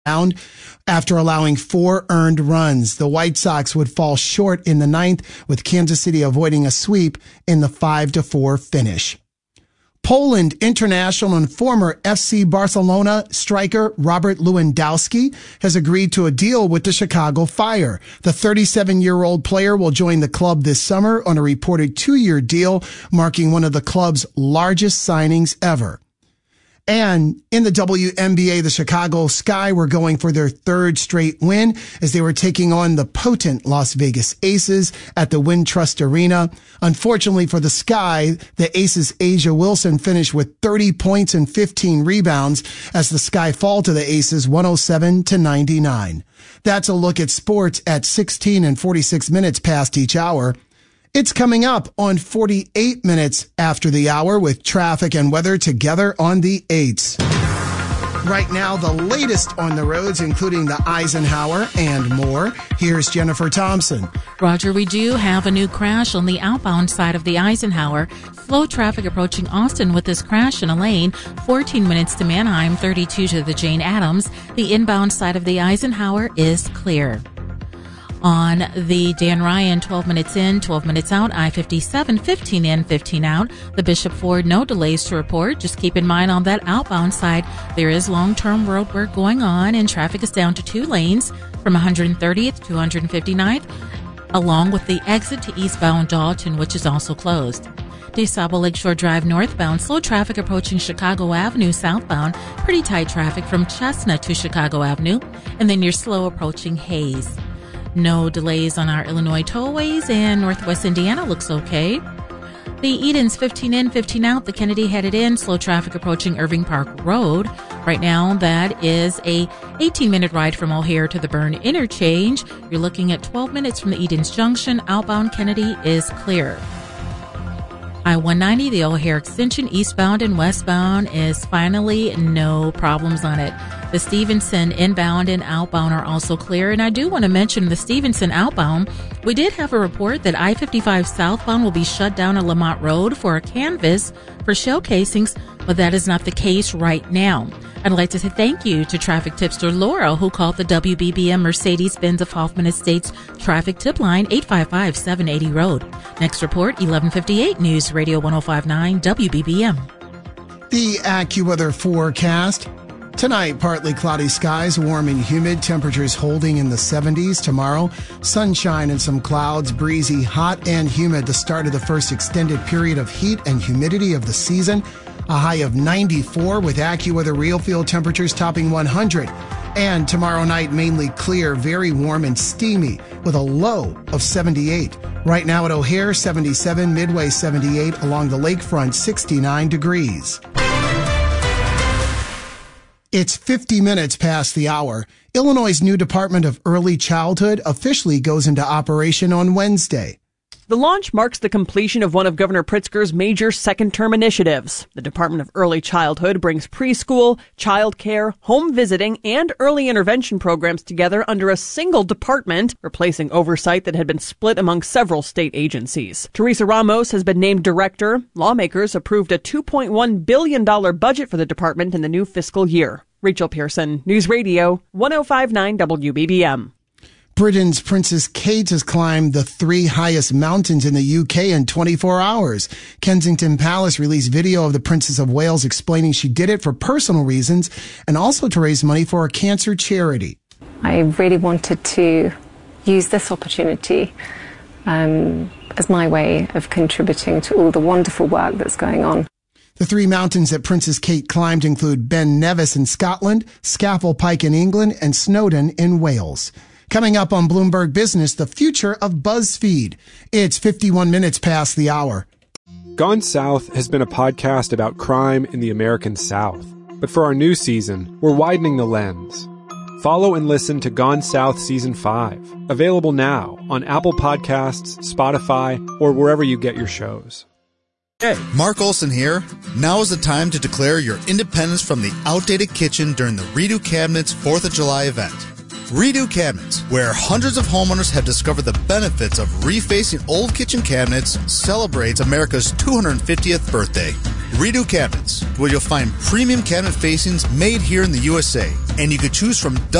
round after allowing 4 earned runs. The White Sox would fall short in the 9th, with Kansas City avoiding a sweep in the 5-4 finish. Poland international and former FC Barcelona striker Robert Lewandowski has agreed to a deal with the Chicago Fire. The 37-year-old player will join the club this summer on a reported 2-year deal, marking one of the club's largest signings ever. And in the WNBA, the Chicago Sky were going for their 3rd straight win as they were taking on the potent Las Vegas Aces at the Wintrust Arena. Unfortunately for the Sky, the Aces' Asia Wilson finished with 30 points and 15 rebounds as the Sky fall to the Aces 107-99. That's a look at sports at 16 and 46 minutes past each hour. It's coming up on 48 minutes after the hour with traffic and weather together on the 8s. Right now, the latest on the roads, including the Eisenhower and more. Here's Jennifer Thompson. Roger, we do have a new crash on the outbound side of the Eisenhower. Slow traffic approaching Austin with this crash in a lane. 14 minutes to Manheim, 32 to the Jane Addams. The inbound side of the Eisenhower is clear. On the Dan Ryan, 12 minutes in, 12 minutes out, I-57, 15 in, 15 out. The Bishop Ford, no delays to report. Just keep in mind on that outbound side, there is long-term road work going on and traffic is down to 2 lanes from 130th to 159th, along with the exit to eastbound Dalton, which is also closed. DeSable Lakeshore Drive northbound, slow traffic approaching Chicago Avenue southbound, pretty tight traffic from Chestnut to Chicago Avenue, and then you're slow approaching Hayes. No delays on our Illinois tollways, and Northwest Indiana looks okay. The Edens 15 in, 15 out. The Kennedy headed in. Slow traffic approaching Irving Park Road. Right now, that is a 18-minute ride from O'Hare to the Byrne interchange. You're looking at 12 minutes from the Edens Junction. Outbound Kennedy is clear. I-190, the O'Hare extension, eastbound and westbound, is finally no problems on it. The Stevenson inbound and outbound are also clear. And I do want to mention the Stevenson outbound. We did have a report that I-55 southbound will be shut down at Lamont Road for a canvas for shell casings, but that is not the case right now. I'd like to say thank you to traffic tipster Laura, who called the WBBM Mercedes-Benz of Hoffman Estates traffic tip line 855-780 Road. Next report, 1158 News Radio 1059 WBBM. The AccuWeather forecast. Tonight, partly cloudy skies, warm and humid, temperatures holding in the 70s. Tomorrow, sunshine and some clouds, breezy, hot and humid, the start of the first extended period of heat and humidity of the season. A high of 94 with AccuWeather real field temperatures topping 100. And tomorrow night, mainly clear, very warm and steamy with a low of 78. Right now at O'Hare, 77, Midway 78, along the lakefront 69 degrees. It's 50 minutes past the hour. Illinois' new Department of Early Childhood officially goes into operation on Wednesday. The launch marks the completion of one of Governor Pritzker's major second-term initiatives. The Department of Early Childhood brings preschool, child care, home visiting, and early intervention programs together under a single department, replacing oversight that had been split among several state agencies. Teresa Ramos has been named director. Lawmakers approved a $2.1 billion budget for the department in the new fiscal year. Rachel Pearson, News Radio 1059 WBBM. Britain's Princess Kate has climbed the 3 highest mountains in the UK in 24 hours. Kensington Palace released video of the Princess of Wales explaining she did it for personal reasons and also to raise money for a cancer charity. I really wanted to use this opportunity as my way of contributing to all the wonderful work that's going on. The 3 mountains that Princess Kate climbed include Ben Nevis in Scotland, Scafell Pike in England, and Snowdon in Wales. Coming up on Bloomberg Business, the future of BuzzFeed. It's 51 minutes past the hour. Gone South has been a podcast about crime in the American South. But for our new season, we're widening the lens. Follow and listen to Gone South Season 5. Available now on Apple Podcasts, Spotify, or wherever you get your shows. Hey, Mark Olson here. Now is the time to declare your independence from the outdated kitchen during the Redo Cabinets 4th of July event. Redo Cabinets, where hundreds of homeowners have discovered the benefits of refacing old kitchen cabinets, celebrates America's 250th birthday. Redo Cabinets, where you'll find premium cabinet facings made here in the USA. And you could choose from